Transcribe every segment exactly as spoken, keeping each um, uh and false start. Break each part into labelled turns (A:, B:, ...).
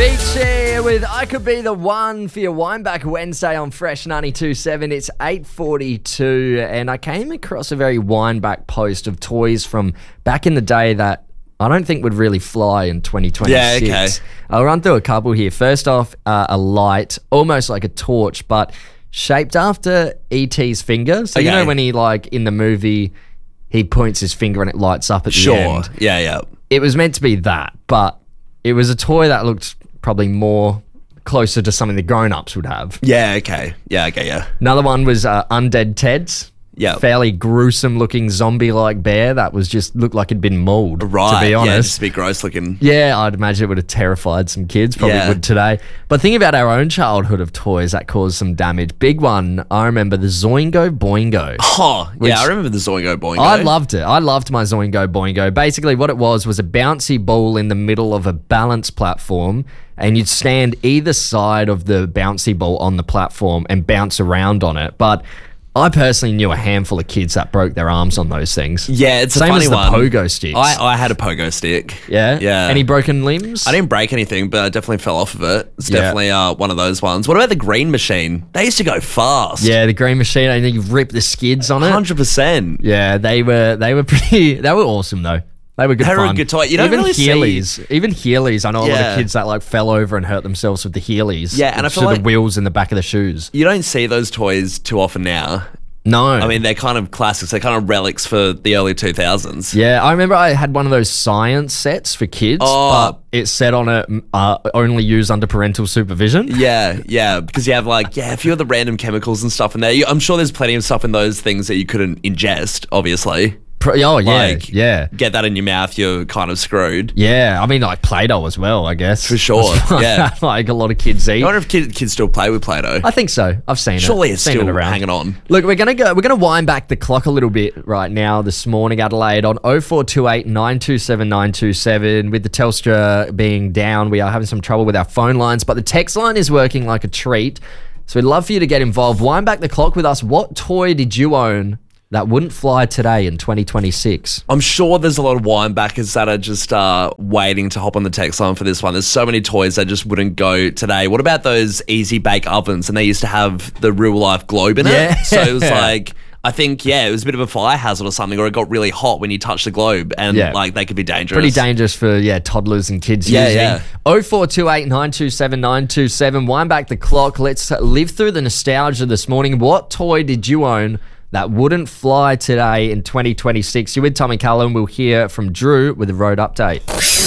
A: Avicii with I Could Be The One for your Wineback Wednesday on Fresh ninety-two point seven. It's eight forty-two and I came across a very Wineback post of toys from back in the day that I don't think would really fly in twenty twenty-six.
B: Yeah, okay.
A: I'll run through a couple here. First off, uh, a light, almost like a torch, but shaped after E T's finger. So
B: Okay.
A: you know when he, like, in the movie, he points his finger and it lights up at the
B: Sure.
A: end?
B: Yeah, yeah.
A: It was meant to be that, but it was a toy that looked probably more closer to something the grown-ups would have.
B: Yeah, okay. Yeah, okay, yeah.
A: Another one was uh, Undead Ted's.
B: Yeah.
A: Fairly gruesome-looking zombie-like bear that was just looked like it'd been mauled,
B: Right.
A: to be
B: Yeah,
A: honest.
B: just a bit gross looking.
A: Yeah, I'd imagine it would have terrified some kids, probably
B: Yeah.
A: would today. But think about our own childhood of toys that caused some damage. Big one, I remember the Zoingo Boingo.
B: Oh,
A: Which-
B: yeah, I remember the Zoingo Boingo.
A: I loved it. I loved my Zoingo Boingo. Basically, what it was was a bouncy ball in the middle of a balance platform, and you'd stand either side of the bouncy ball on the platform and bounce around on it. But I personally knew a handful of kids that broke their arms on those things.
B: Yeah, it's
A: Same
B: a funny
A: as the
B: one.
A: pogo sticks.
B: I, I had a pogo stick.
A: yeah?
B: Yeah.
A: Any broken limbs?
B: I didn't break anything, but I definitely fell off of it. It's
A: Yeah.
B: definitely uh, one of those ones. What about the green machine? They used to go fast.
A: Yeah, the green machine, and then you rip the skids on it.
B: one hundred percent.
A: Yeah, they were they were pretty. They were awesome though. They were good
B: They were a
A: fun.
B: good toy. You don't
A: even
B: really see-
A: Heelys, even Heelys. I know a lot
B: Yeah.
A: of kids that like fell over and hurt themselves with the Heelys.
B: Yeah, and I
A: which
B: feel
A: are
B: like-
A: the wheels in the back of the shoes.
B: You don't see those toys too often now.
A: No,
B: I mean, they're kind of classics. They're kind of relics for the early two thousands.
A: yeah, I remember I had one of those science sets for kids,
B: Oh.
A: but it said on it uh, only used under parental supervision.
B: Yeah, yeah, because you have like, yeah, a few of the random chemicals and stuff in there. You, I'm sure there's plenty of stuff in those things that you couldn't ingest, obviously.
A: Pro- oh yeah,
B: Like,
A: yeah.
B: Get that in your mouth, you're kind of screwed.
A: Yeah, I mean like Play-Doh as well, I guess.
B: For sure,
A: That's what
B: yeah.
A: like a lot of kids eat.
B: I wonder if kids, kids still play with Play-Doh.
A: I think so. I've seen it.
B: Surely it's
A: Seen
B: still
A: it around.
B: hanging on.
A: Look, we're gonna go. We're gonna wind back the clock a little bit right now. This morning, Adelaide on oh four two eight, nine two seven, nine two seven. With the Telstra being down, we are having some trouble with our phone lines, but the text line is working like a treat. So we'd love for you to get involved. Wind back the clock with us. What toy did you own that wouldn't fly today in twenty twenty-six?
B: I'm sure there's a lot of winebackers that are just uh, waiting to hop on the text line for this one. There's so many toys that just wouldn't go today. What about those easy bake ovens? And they used to have the real life globe in it.
A: Yeah.
B: So it was like, I think, yeah, it was a bit of a fire hazard or something, or it got really hot when you touched the globe, and
A: Yeah.
B: like they could be dangerous.
A: Pretty dangerous for, yeah, toddlers and kids
B: Yeah,
A: using.
B: yeah.
A: oh four two eight, nine two seven, nine two seven. Wind back the clock. Let's live through the nostalgia this morning. What toy did you own that wouldn't fly today in twenty twenty-six? You're with Tommy Cullen. We'll hear from Drew with a road update.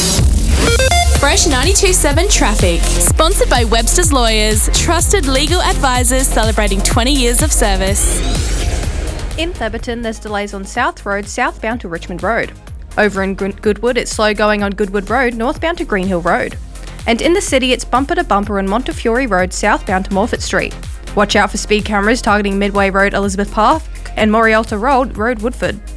C: Fresh ninety-two point seven Traffic. Sponsored by Webster's Lawyers. Trusted legal advisors celebrating twenty years of service.
D: In Theberton, there's delays on South Road southbound to Richmond Road. Over in Good- Goodwood, it's slow going on Goodwood Road northbound to Greenhill Road. And in the city, it's bumper to bumper on Montefiore Road southbound to Morfett Street. Watch out for speed cameras targeting Midway Road, Elizabeth Park, and Morialta Road, Road Woodford.